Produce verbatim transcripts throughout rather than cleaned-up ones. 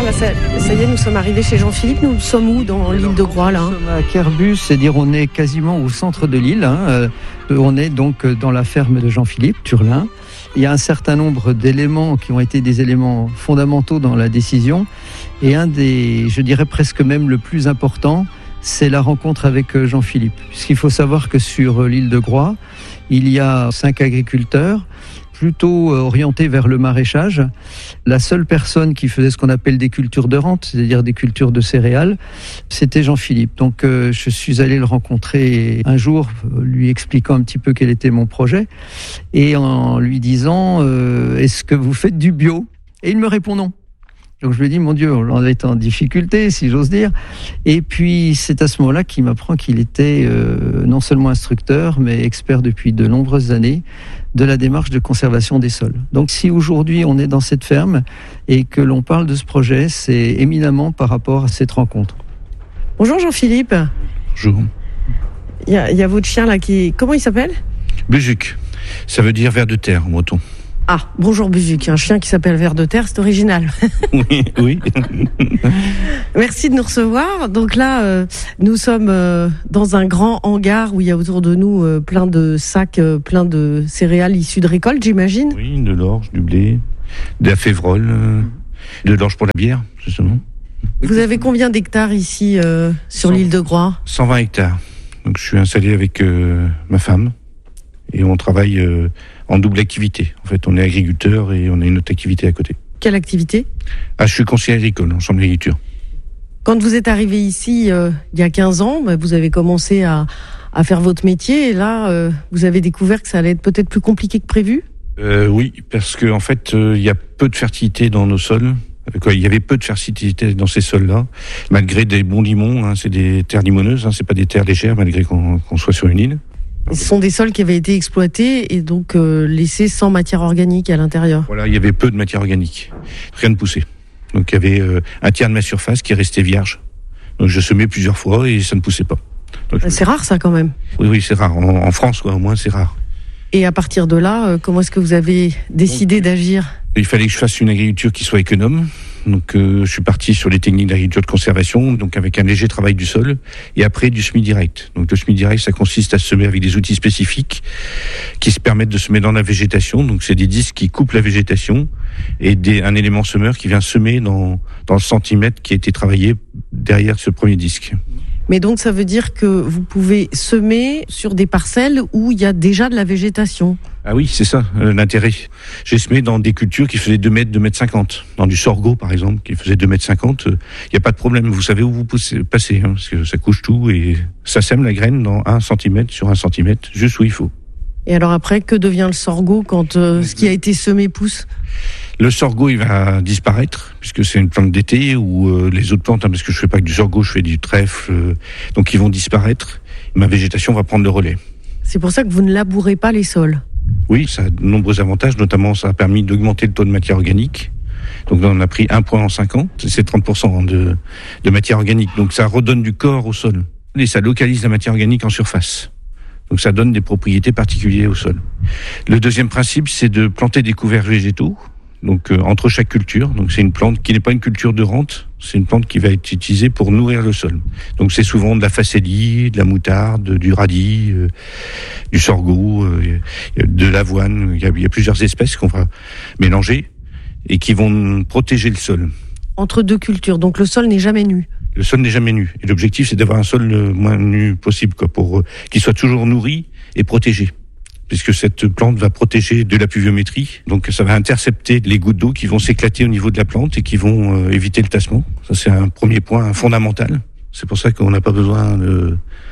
là, ça, ça y est, nous sommes arrivés chez Jean-Philippe. Nous sommes où dans l'île de Groix, là? Nous sommes à Kerbus, c'est-à-dire on est quasiment au centre de l'île. Hein. Euh, on est donc dans la ferme de Jean-Philippe, Turlin. Il y a un certain nombre d'éléments qui ont été des éléments fondamentaux dans la décision. Et un des, je dirais presque même le plus important, c'est la rencontre avec Jean-Philippe. Puisqu'il faut savoir que sur l'île de Groix, il y a cinq agriculteurs, plutôt orientés vers le maraîchage. La seule personne qui faisait ce qu'on appelle des cultures de rente, c'est-à-dire des cultures de céréales, c'était Jean-Philippe. Donc euh, je suis allé le rencontrer un jour, lui expliquant un petit peu quel était mon projet, et en lui disant euh, « Est-ce que vous faites du bio ?» Et il me répond non. Donc je lui ai dit, mon Dieu, on est en difficulté, si j'ose dire. Et puis c'est à ce moment-là qu'il m'apprend qu'il était euh, non seulement instructeur, mais expert depuis de nombreuses années de la démarche de conservation des sols. Donc si aujourd'hui on est dans cette ferme et que l'on parle de ce projet, c'est éminemment par rapport à cette rencontre. Bonjour Jean-Philippe. Bonjour. Il y a, il y a votre chien là qui... Comment il s'appelle? Buzuc. Ça veut dire ver de terre en breton. Ah, bonjour Buzuc, un chien qui s'appelle ver de terre, c'est original. Oui, oui. Merci de nous recevoir. Donc là, euh, nous sommes euh, dans un grand hangar où il y a autour de nous euh, plein de sacs, euh, plein de céréales issues de récolte, j'imagine. Oui, de l'orge, du blé, de la févrole, euh, de l'orge pour la bière, justement. Vous avez combien d'hectares ici euh, sur cent l'île de Groix? cent vingt hectares. Donc je suis installé avec euh, ma femme et on travaille euh, en double activité. En fait, on est agriculteur et on a une autre activité à côté. Quelle activité? Ah, je suis conseiller agricole en chambre d'agriculture. Quand vous êtes arrivé ici euh, il y a quinze ans, bah, vous avez commencé à, à faire votre métier et là, euh, vous avez découvert que ça allait être peut-être plus compliqué que prévu? euh, Oui, parce qu'en en fait, il euh, y a peu de fertilité dans nos sols. Quoi, il y avait peu de fertilité dans ces sols-là, malgré des bons limons. Hein, c'est des terres limoneuses, hein, c'est pas des terres légères, malgré qu'on, qu'on soit sur une île. Ce sont des sols qui avaient été exploités et donc euh, laissés sans matière organique à l'intérieur. Voilà, il y avait peu de matière organique, rien ne poussait. Donc il y avait euh, un tiers de ma surface qui restait vierge. Donc je semais plusieurs fois et ça ne poussait pas. Donc, c'est je... rare ça quand même. Oui, oui, c'est rare. En, en France, quoi, au moins, c'est rare. Et à partir de là, euh, comment est-ce que vous avez décidé donc, d'agir? Il fallait que je fasse une agriculture qui soit économe. Donc euh, je suis parti sur les techniques d'agriculture de conservation, donc avec un léger travail du sol, et après du semis direct. Donc le semis direct, ça consiste à semer avec des outils spécifiques qui se permettent de semer dans la végétation. Donc c'est des disques qui coupent la végétation et des, un élément semeur qui vient semer dans, dans le centimètre qui a été travaillé derrière ce premier disque. Mais donc ça veut dire que vous pouvez semer sur des parcelles où il y a déjà de la végétation? Ah oui, c'est ça, euh, l'intérêt. J'ai semé dans des cultures qui faisaient deux mètres, deux mètres cinquante. Dans du sorgho, par exemple, qui faisait deux mètres cinquante, il euh, n'y a pas de problème. Vous savez où vous poussez, passez, hein, parce que ça couche tout et ça sème la graine dans un centimètre sur un centimètre, juste où il faut. Et alors après, que devient le sorgho quand euh, ce qui a été semé pousse? Le sorgho, il va disparaître, puisque c'est une plante d'été, ou euh, les autres plantes, hein, parce que je fais pas que du sorgho, je fais du trèfle, euh, donc ils vont disparaître. Ma végétation va prendre le relais. C'est pour ça que vous ne labourez pas les sols? Oui, ça a de nombreux avantages, notamment ça a permis d'augmenter le taux de matière organique. Donc on a pris un point en cinq ans, c'est trente pour cent de, de matière organique. Donc ça redonne du corps au sol. Et ça localise la matière organique en surface. Donc ça donne des propriétés particulières au sol. Le deuxième principe, c'est de planter des couverts végétaux, donc euh, entre chaque culture. Donc c'est une plante qui n'est pas une culture de rente, c'est une plante qui va être utilisée pour nourrir le sol. Donc c'est souvent de la facélie, de la moutarde, du radis, euh, du sorgho, euh, de l'avoine. Il y, a, il y a plusieurs espèces qu'on va mélanger et qui vont protéger le sol. Entre deux cultures, donc le sol n'est jamais nu? Le sol n'est jamais nu. Et l'objectif, c'est d'avoir un sol le moins nu possible, quoi, pour euh, qu'il soit toujours nourri et protégé. Puisque cette plante va protéger de la pluviométrie. Donc ça va intercepter les gouttes d'eau qui vont s'éclater au niveau de la plante et qui vont euh, éviter le tassement. Ça, c'est un premier point fondamental. C'est pour ça qu'on n'a pas besoin de,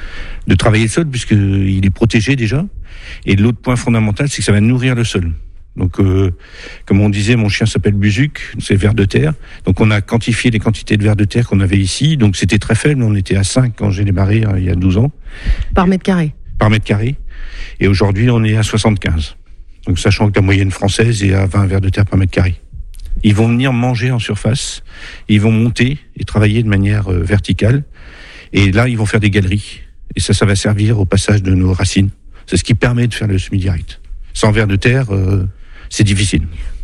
de travailler le sol, puisqu'il est protégé déjà. Et l'autre point fondamental, c'est que ça va nourrir le sol. Donc, euh, comme on disait, mon chien s'appelle Buzuc, c'est ver de terre. Donc on a quantifié les quantités de vers de terre qu'on avait ici. Donc c'était très faible, on était à cinq quand j'ai démarré hein, il y a douze ans. Par mètre carré? Par mètre carré. Et aujourd'hui, on est à soixante-quinze. Donc, sachant que la moyenne française est à vingt vers de terre par mètre carré. Ils vont venir manger en surface. Ils vont monter et travailler de manière euh, verticale. Et là, ils vont faire des galeries. Et ça, ça va servir au passage de nos racines. C'est ce qui permet de faire le semi-direct. Sans vers de terre, euh, c'est difficile.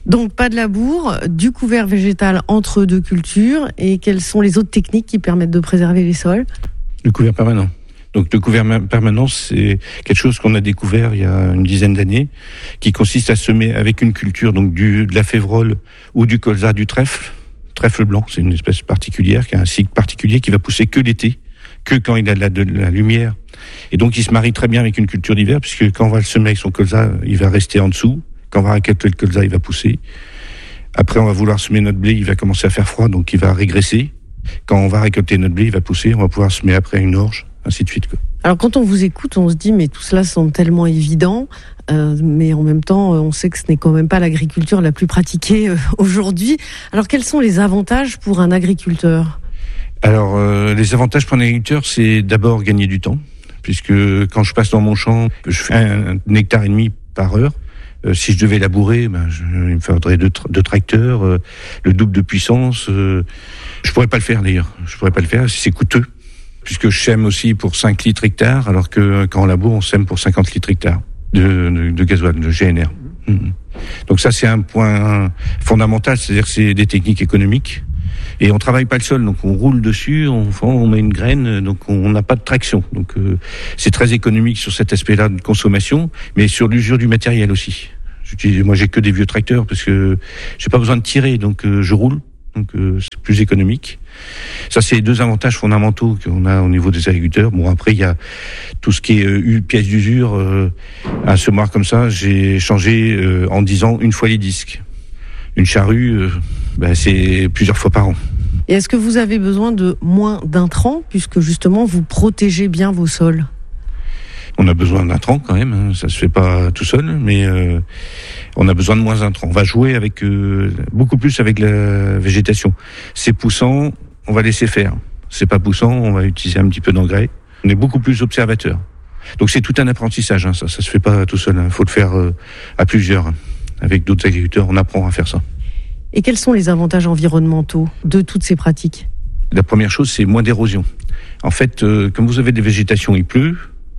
Donc pas de labour, du couvert végétal entre deux cultures. Et quelles sont les autres techniques qui permettent de préserver les sols ? Le couvert permanent. Donc le couvert permanent, c'est quelque chose qu'on a découvert il y a une dizaine d'années, qui consiste à semer avec une culture, donc du, de la févrole ou du colza, du trèfle. Trèfle blanc, c'est une espèce particulière qui a un cycle particulier qui va pousser que l'été, que quand il a de la, de la lumière. Et donc il se marie très bien avec une culture d'hiver, puisque quand on va le semer avec son colza, il va rester en dessous. Quand on va récolter le colza, il va pousser. Après, on va vouloir semer notre blé, il va commencer à faire froid, donc il va régresser. Quand on va récolter notre blé, il va pousser, on va pouvoir semer après une orge, ainsi de suite, quoi. Alors quand on vous écoute, on se dit mais tout cela semble tellement évident, euh, mais en même temps on sait que ce n'est quand même pas l'agriculture la plus pratiquée euh, aujourd'hui. Alors quels sont les avantages pour un agriculteur ? Alors euh, les avantages pour un agriculteur, c'est d'abord gagner du temps, puisque quand je passe dans mon champ, je fais un, un hectare et demi par heure. Euh, si je devais labourer, ben, je, il me faudrait deux, deux tracteurs, euh, le double de puissance. Euh, je pourrais pas le faire d'ailleurs. Je pourrais pas le faire, c'est coûteux. Puisque je sème aussi pour cinq litres hectare, alors que quand on laboure, on sème pour cinquante litres hectare de, de, de gasoil, de G N R. Mmh. Donc ça, c'est un point fondamental, c'est-à-dire que c'est des techniques économiques. Et on travaille pas le sol, donc on roule dessus, on, on met une graine, donc on n'a pas de traction. Donc euh, c'est très économique sur cet aspect-là de consommation, mais sur l'usure du matériel aussi. J'utilise, moi, j'ai que des vieux tracteurs parce que j'ai pas besoin de tirer, donc euh, je roule. Donc euh, c'est plus économique. Ça, c'est les deux avantages fondamentaux qu'on a au niveau des agriculteurs. Bon, après, il y a tout ce qui est euh, pièces d'usure. Euh, un semoir comme ça, j'ai changé euh, en dix ans une fois les disques. Une charrue, euh, ben, c'est plusieurs fois par an. Et est-ce que vous avez besoin de moins d'intrants, puisque justement vous protégez bien vos sols ? On a besoin d'intrants quand même, hein. Ça se fait pas tout seul, mais euh, on a besoin de moins d'intrants. On va jouer avec euh, beaucoup plus avec la végétation. C'est poussant, on va laisser faire. C'est pas poussant, on va utiliser un petit peu d'engrais. On est beaucoup plus observateur. Donc c'est tout un apprentissage, hein. Ça, ça se fait pas tout seul. Il hein. faut le faire euh, à plusieurs. Avec d'autres agriculteurs, on apprend à faire ça. Et quels sont les avantages environnementaux de toutes ces pratiques ? La première chose, c'est moins d'érosion. En fait, euh, comme vous avez des végétations, il pleut.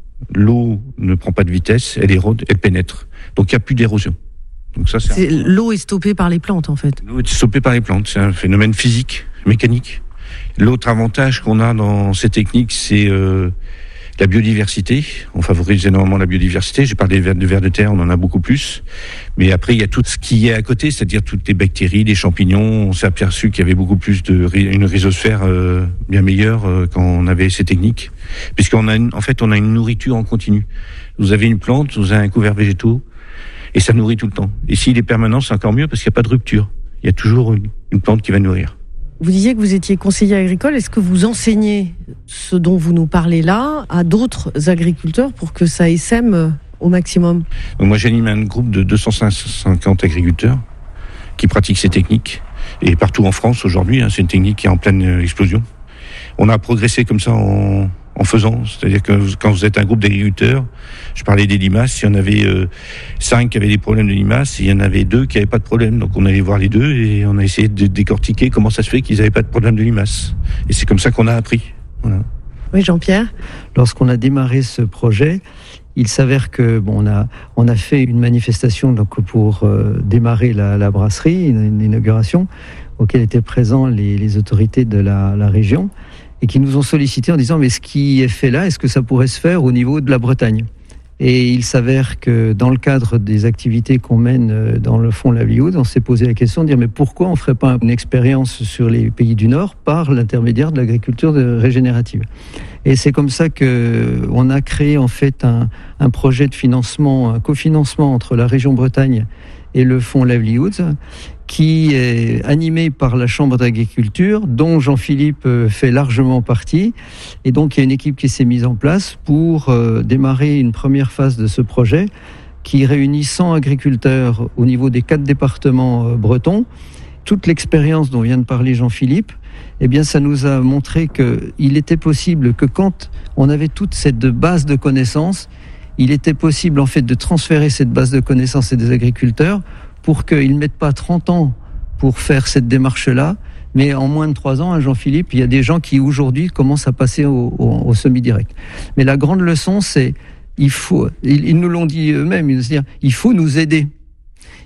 L'eau ne prend pas de vitesse, elle érode, elle pénètre. Donc il n'y a plus d'érosion. Donc ça, c'est c'est un... L'eau est stoppée par les plantes en fait. L'eau est stoppée par les plantes, c'est un phénomène physique, mécanique. L'autre avantage qu'on a dans ces techniques, c'est euh, la biodiversité. On favorise énormément la biodiversité. J'ai parlé de vers de terre, on en a beaucoup plus. Mais après, il y a tout ce qui est à côté, c'est-à-dire toutes les bactéries, les champignons. On s'est aperçu qu'il y avait beaucoup plus de une rhizosphère euh, bien meilleure euh, quand on avait ces techniques, puisqu'on a une, en fait on a une nourriture en continu. Vous avez une plante, vous avez un couvert végétaux, et ça nourrit tout le temps. Et s'il est permanent, c'est encore mieux parce qu'il n'y a pas de rupture. Il y a toujours une, une plante qui va nourrir. Vous disiez que vous étiez conseiller agricole. Est-ce que vous enseignez ce dont vous nous parlez là à d'autres agriculteurs pour que ça essaime au maximum ? Donc moi, j'anime un groupe de deux cent cinquante agriculteurs qui pratiquent ces techniques. Et partout en France, aujourd'hui, hein, c'est une technique qui est en pleine explosion. On a progressé comme ça en, en faisant. C'est-à-dire que quand vous êtes un groupe d'agriculteurs, je parlais des limaces, il y en avait euh, cinq qui avaient des problèmes de limaces, et il y en avait deux qui n'avaient pas de problème. Donc on allait voir les deux et on a essayé de décortiquer comment ça se fait qu'ils n'avaient pas de problème de limaces. Et c'est comme ça qu'on a appris. Voilà. Oui, Jean-Pierre ? Lorsqu'on a démarré ce projet, il s'avère que bon, on a on a fait une manifestation donc pour euh, démarrer la, la brasserie, une, une inauguration auquel étaient présents les, les autorités de la, la région et qui nous ont sollicité en disant mais ce qui est fait là, est-ce que ça pourrait se faire au niveau de la Bretagne ? Et il s'avère que dans le cadre des activités qu'on mène dans le fonds Livelihood, on s'est posé la question de dire mais pourquoi on ne ferait pas une expérience sur les pays du Nord par l'intermédiaire de l'agriculture régénérative. Et c'est comme ça qu'on a créé en fait un, un projet de financement, un cofinancement entre la région Bretagne et le fonds Livelihood, qui est animé par la Chambre d'agriculture, dont Jean-Philippe fait largement partie. Et donc, il y a une équipe qui s'est mise en place pour euh, démarrer une première phase de ce projet qui réunit cent agriculteurs au niveau des quatre départements euh, bretons. Toute l'expérience dont vient de parler Jean-Philippe, eh bien, ça nous a montré qu'il était possible que quand on avait toute cette base de connaissances, il était possible en fait de transférer cette base de connaissances à des agriculteurs pour qu'ils ne mettent pas trente ans pour faire cette démarche-là, mais en moins de trois ans, hein, Jean-Philippe, il y a des gens qui aujourd'hui commencent à passer au, au, au semi-direct. Mais la grande leçon, c'est il faut, ils, ils nous l'ont dit eux-mêmes, ils nous disent, il faut nous aider.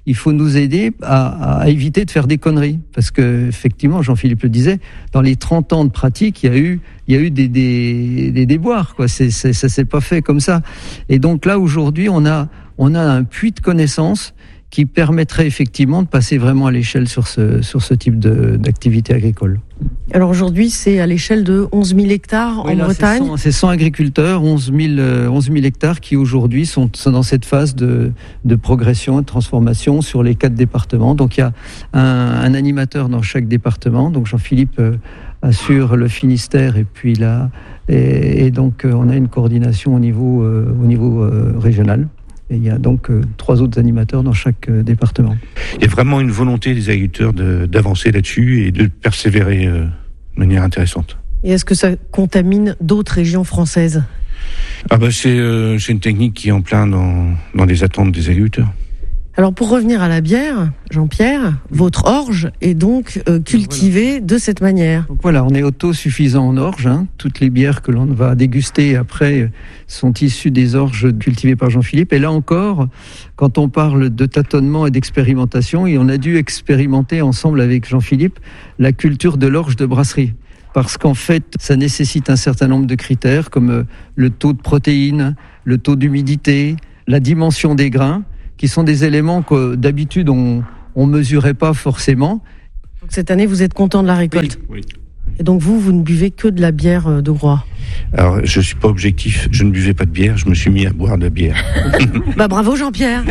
il faut nous aider à, à éviter de faire des conneries. Parce que, effectivement, Jean-Philippe le disait, dans les trente ans de pratique, il y a eu, il y a eu des, des, des déboires, quoi. C'est, c'est, ça s'est pas fait comme ça. Et donc là, aujourd'hui, on a, on a un puits de connaissances qui permettrait effectivement de passer vraiment à l'échelle sur ce, sur ce type de, d'activité agricole. Alors aujourd'hui, c'est à l'échelle de onze mille hectares oui, en là, Bretagne. C'est cent, c'est cent agriculteurs, onze mille hectares qui aujourd'hui sont, sont dans cette phase de, de progression et de transformation sur les quatre départements. Donc il y a un, un animateur dans chaque département. Donc Jean-Philippe euh, assure le Finistère et puis là, et, et donc euh, on a une coordination au niveau, euh, au niveau euh, régional. Et il y a donc euh, trois autres animateurs dans chaque euh, département. Il y a vraiment une volonté des agriculteurs de, d'avancer là-dessus et de persévérer euh, de manière intéressante. Et est-ce que ça contamine d'autres régions françaises ? Ah bah c'est, euh, c'est une technique qui est en plein dans, dans les attentes des agriculteurs. Alors pour revenir à la bière, Jean-Pierre, votre orge est donc euh, cultivée voilà. de cette manière. Donc voilà, on est autosuffisant en orge. Hein. Toutes les bières que l'on va déguster après sont issues des orges cultivées par Jean-Philippe. Et là encore, quand on parle de tâtonnement et d'expérimentation, et on a dû expérimenter ensemble avec Jean-Philippe la culture de l'orge de brasserie. Parce qu'en fait, ça nécessite un certain nombre de critères comme le taux de protéines, le taux d'humidité, la dimension des grains, qui sont des éléments que d'habitude on on mesurait pas forcément. Donc cette année, vous êtes content de la récolte. Oui, oui. Et donc vous, vous ne buvez que de la bière de Groix. Alors je suis pas objectif, je ne buvais pas de bière, je me suis mis à boire de la bière. Bah bravo Jean-Pierre.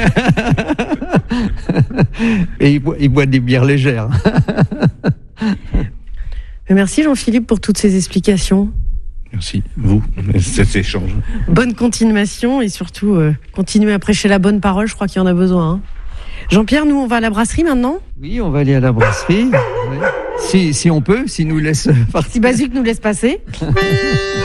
Et il boit, il boit des bières légères. Merci Jean-Philippe pour toutes ces explications. Merci, vous, cet échange. Bonne continuation et surtout, euh, continuez à prêcher la bonne parole, je crois qu'il y en a besoin. Hein. Jean-Pierre, nous, on va à la brasserie maintenant ? Oui, on va aller à la brasserie. Oui. Si, si on peut, s'il nous laisse partir. Si Bazuc nous laisse passer.